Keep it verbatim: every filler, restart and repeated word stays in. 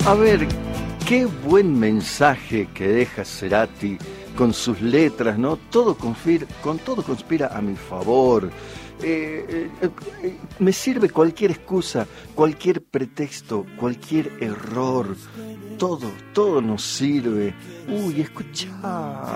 A ver, qué buen mensaje que deja Cerati con sus letras, ¿no? Todo conspira, con todo conspira a mi favor. Eh, eh, eh, me sirve cualquier excusa, cualquier pretexto, cualquier error. Todo, todo nos sirve. Uy, escucha.